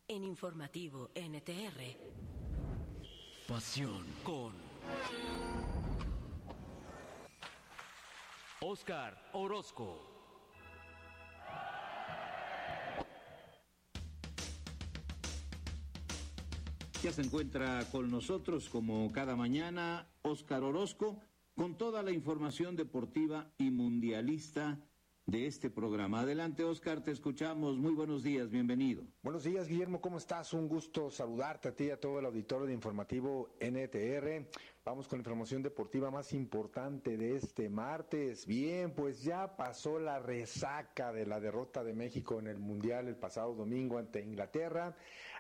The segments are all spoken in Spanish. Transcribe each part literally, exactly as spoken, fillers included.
En Informativo N T R. Pasión con Óscar Orozco. Ya se encuentra con nosotros como cada mañana Óscar Orozco con toda la información deportiva y mundialista de este programa. Adelante, Óscar, te escuchamos. Muy buenos días, bienvenido. Buenos días, Guillermo, ¿cómo estás? Un gusto saludarte a ti y a todo el auditorio de Informativo N T R. Vamos con la información deportiva más importante de este martes. Bien, pues ya pasó la resaca de la derrota de México en el Mundial el pasado domingo ante Inglaterra.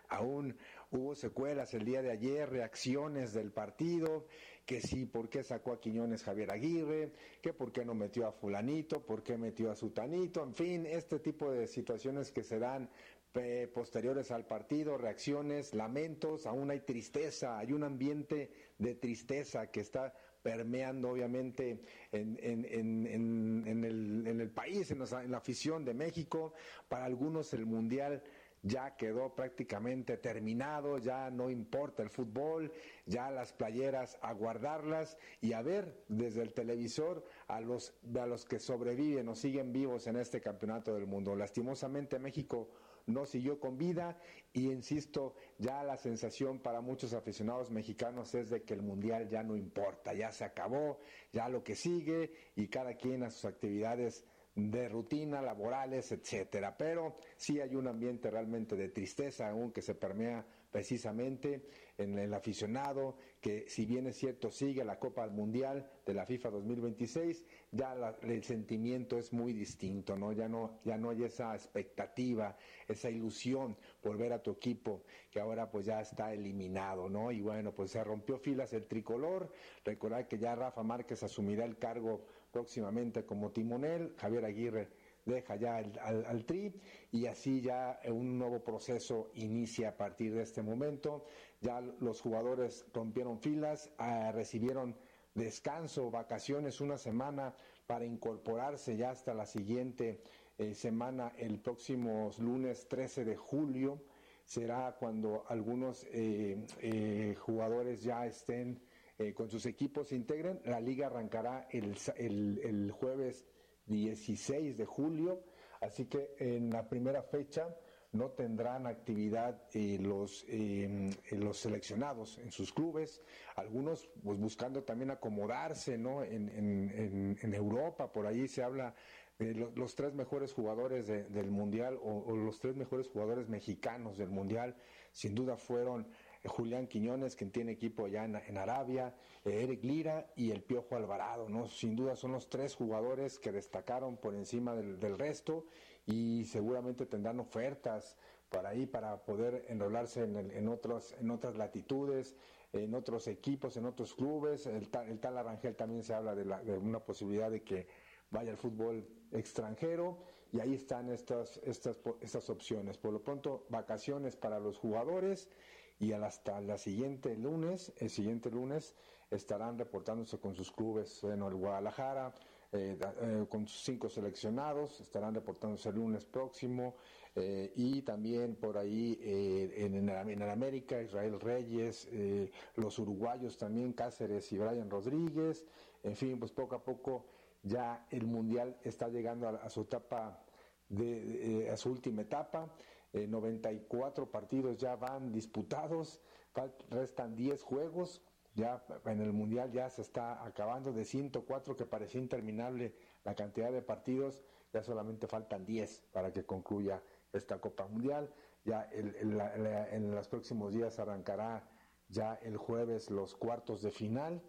Aún hubo secuelas el día de ayer, reacciones del partido, que sí, ¿por qué sacó a Quiñones Javier Aguirre? Que por qué no metió a fulanito, por qué metió a sutanito, en fin, este tipo de situaciones que se dan eh, posteriores al partido, reacciones, lamentos, aún hay tristeza, hay un ambiente de tristeza que está permeando obviamente en, en, en, en, en, el, en el país, en, los, en la afición de México. Para algunos el Mundial ya quedó prácticamente terminado, ya no importa el fútbol, ya las playeras a guardarlas y a ver desde el televisor a los, a los que sobreviven o siguen vivos en este campeonato del mundo. Lastimosamente México no siguió con vida y insisto, ya la sensación para muchos aficionados mexicanos es de que el Mundial ya no importa, ya se acabó, ya lo que sigue y cada quien a sus actividades de rutina, laborales, etcétera. Pero sí hay un ambiente realmente de tristeza aún que se permea precisamente en el aficionado, que si bien es cierto sigue la Copa Mundial de la FIFA dos mil veintiséis, ya la, el sentimiento es muy distinto, ¿no? Ya no, ya no hay esa expectativa, esa ilusión por ver a tu equipo que ahora pues ya está eliminado, ¿no? Y bueno, pues se rompió filas el tricolor. Recordar que ya Rafa Márquez asumirá el cargo próximamente como timonel, Javier Aguirre deja ya el, al, al Tri y así ya un nuevo proceso inicia a partir de este momento. Ya los jugadores rompieron filas, eh, recibieron descanso, vacaciones, una semana para incorporarse ya hasta la siguiente eh, semana, el próximo lunes trece de julio, será cuando algunos eh, eh, jugadores ya estén eh, con sus equipos, se integren. La liga arrancará el, el, el jueves dieciséis de julio, así que en la primera fecha no tendrán actividad eh, los eh, los seleccionados en sus clubes, algunos pues buscando también acomodarse, ¿no? en, en, en, en Europa. Por ahí se habla de lo, los tres mejores jugadores de, del Mundial o, o los tres mejores jugadores mexicanos del Mundial, sin duda fueron Julián Quiñones, quien tiene equipo ya en, en Arabia, eh, Eric Lira y el Piojo Alvarado, ¿no? Sin duda son los tres jugadores que destacaron por encima del, del resto y seguramente tendrán ofertas para ahí para poder enrolarse en, el, en, otros, en otras latitudes, en otros equipos, en otros clubes. El, el tal Arangel también se habla de, la, de una posibilidad de que vaya al fútbol extranjero y ahí están estas, estas, estas opciones. Por lo pronto, vacaciones para los jugadores y hasta la siguiente lunes, el siguiente lunes estarán reportándose con sus clubes. Bueno, el Guadalajara eh, eh, con sus cinco seleccionados estarán reportándose el lunes próximo eh, y también por ahí eh, en, en el América, Israel Reyes, eh, los uruguayos también, Cáceres y Brian Rodríguez. En fin, pues poco a poco ya el Mundial está llegando a, a su etapa de, de, a su última etapa. eh, noventa y cuatro partidos ya van disputados, restan diez juegos, ya en el Mundial ya se está acabando. De ciento cuatro que parecía interminable la cantidad de partidos, ya solamente faltan diez para que concluya esta Copa Mundial. Ya el, el, la, la, en los próximos días arrancará ya el jueves los cuartos de final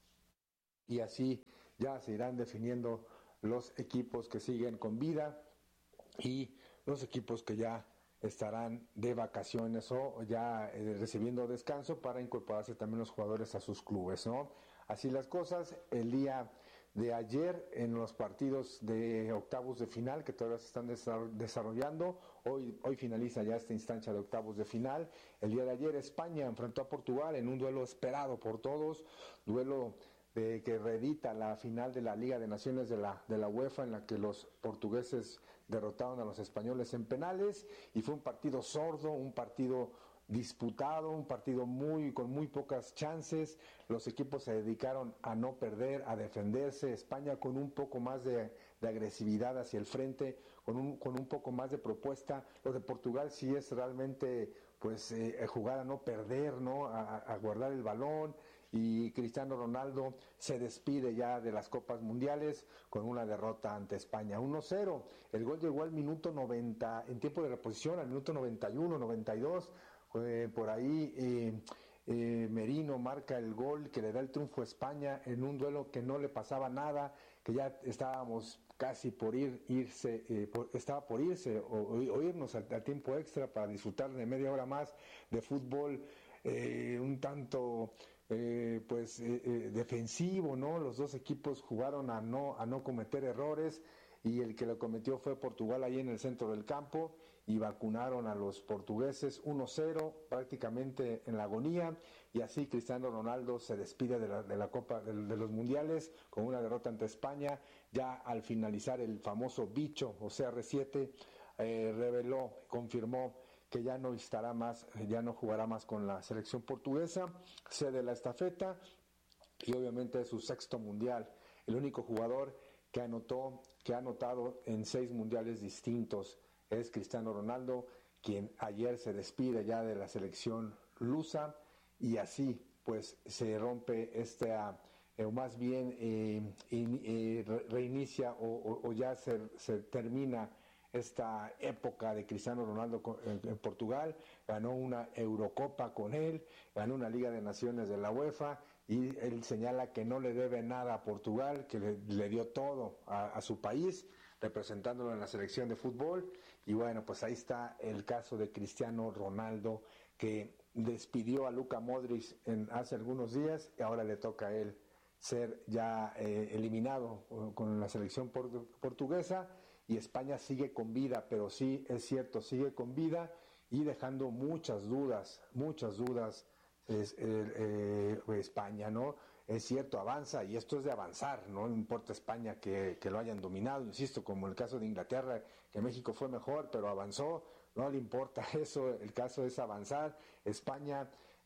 y así ya se irán definiendo los equipos que siguen con vida y los equipos que ya estarán de vacaciones o ya eh, recibiendo descanso para incorporarse también los jugadores a sus clubes, ¿no? Así las cosas. El día de ayer en los partidos de octavos de final que todavía se están desarrollando, hoy, hoy finaliza ya esta instancia de octavos de final. El día de ayer España enfrentó a Portugal en un duelo esperado por todos, duelo de que reedita la final de la Liga de Naciones de la, de la UEFA, en la que los portugueses derrotaron a los españoles en penales y fue un partido sordo, un partido disputado, un partido muy con muy pocas chances. Los equipos se dedicaron a no perder, a defenderse. España con un poco más de, de agresividad hacia el frente, con un, con un poco más de propuesta. Lo de Portugal sí es realmente pues eh, jugar a no perder, ¿no? A, a guardar el balón. Y Cristiano Ronaldo se despide ya de las Copas Mundiales con una derrota ante España, uno cero. El gol llegó al minuto noventa, en tiempo de reposición, al minuto noventa y uno, noventa y dos. Eh, por ahí eh, eh, Merino marca el gol que le da el triunfo a España en un duelo que no le pasaba nada, que ya estábamos casi por ir, irse, eh, por, estaba por irse o, o irnos al, al tiempo extra para disfrutar de media hora más de fútbol eh, un tanto eh, pues eh, eh, defensivo, ¿no? Los dos equipos jugaron a no, a no cometer errores y el que lo cometió fue Portugal ahí en el centro del campo y vacunaron a los portugueses uno cero prácticamente en la agonía y así Cristiano Ronaldo se despide de la, de la Copa de, de los Mundiales con una derrota ante España. Ya al finalizar el famoso bicho o C R siete eh, reveló, confirmó que ya no estará más, ya no jugará más con la selección portuguesa, cede la estafeta y obviamente es su sexto mundial, el único jugador que anotó, que ha anotado en seis mundiales distintos es Cristiano Ronaldo, quien ayer se despide ya de la selección lusa y así pues se rompe esta, eh, o más bien eh, in, eh, reinicia o, o, o ya se, se termina esta época de Cristiano Ronaldo en, en Portugal. Ganó una Eurocopa con él, ganó una Liga de Naciones de la UEFA y él señala que no le debe nada a Portugal, que le, le dio todo a, a su país, representándolo en la selección de fútbol. Y bueno, pues ahí está el caso de Cristiano Ronaldo, que despidió a Luka Modric en, hace algunos días y ahora le toca a él ser ya eh, eliminado con la selección portu- portuguesa y España sigue con vida, pero sí es cierto, sigue con vida y dejando muchas dudas, muchas dudas es, eh, eh, España, ¿no? Es cierto, avanza, y esto es de avanzar, no importa España que, que lo hayan dominado, insisto, como el caso de Inglaterra, que México fue mejor, pero avanzó, no le importa eso, el caso es avanzar. España,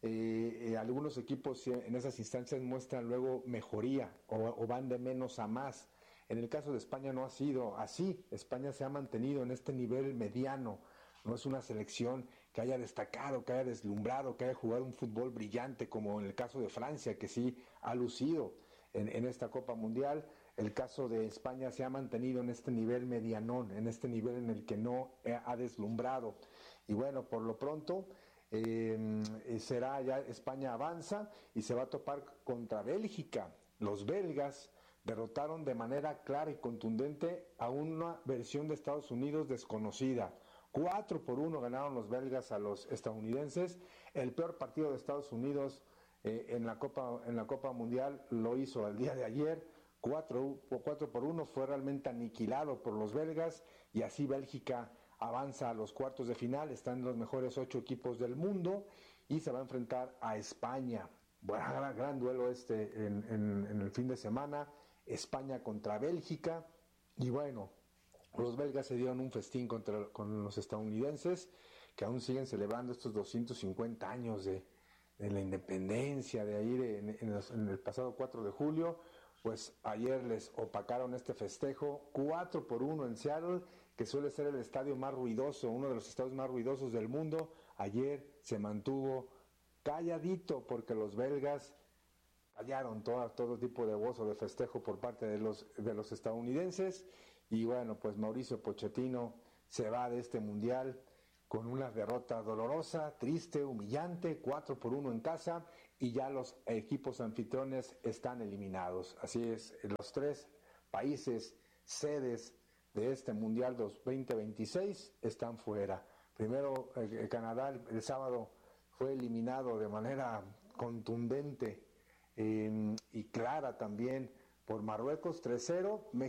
eh, eh, algunos equipos en esas instancias muestran luego mejoría o, o van de menos a más. En el caso de España no ha sido así, España se ha mantenido en este nivel mediano, no es una selección que haya destacado, que haya deslumbrado, que haya jugado un fútbol brillante como en el caso de Francia, que sí ha lucido en, en esta Copa Mundial. El caso de España se ha mantenido en este nivel medianón, en este nivel en el que no ha deslumbrado. Y bueno, por lo pronto eh, será ya España avanza y se va a topar contra Bélgica. Los belgas derrotaron de manera clara y contundente a una versión de Estados Unidos desconocida. Cuatro por uno ganaron los belgas a los estadounidenses. El peor partido de Estados Unidos eh, en la Copa en la Copa Mundial lo hizo el día de ayer. Cuatro, cuatro por uno fue realmente aniquilado por los belgas y así Bélgica avanza a los cuartos de final. Están los mejores ocho equipos del mundo y se va a enfrentar a España. Bueno, gran, gran duelo este en, en, en el fin de semana. España contra Bélgica y bueno, los belgas se dieron un festín contra con los estadounidenses que aún siguen celebrando estos doscientos cincuenta años de, de la independencia de ahí de, en, en, los, en el pasado cuatro de julio. Pues ayer les opacaron este festejo cuatro por uno en Seattle, que suele ser el estadio más ruidoso, uno de los estadios más ruidosos del mundo. Ayer se mantuvo calladito porque los belgas callaron todo, todo tipo de voz o de festejo por parte de los, de los estadounidenses. Y bueno, pues Mauricio Pochettino se va de este mundial con una derrota dolorosa, triste, humillante, cuatro por uno en casa, y ya los equipos anfitriones están eliminados. Así es, los tres países sedes de este mundial veinte veintiséis están fuera. Primero, eh, Canadá el, el sábado fue eliminado de manera contundente eh, y clara también por Marruecos tres cero.